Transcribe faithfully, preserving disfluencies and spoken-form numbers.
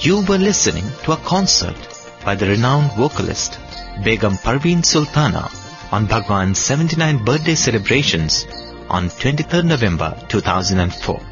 You were listening to a concert by the renowned vocalist Begum Parveen Sultana on Bhagwan's seventy-ninth birthday celebrations on twenty-third November two thousand four.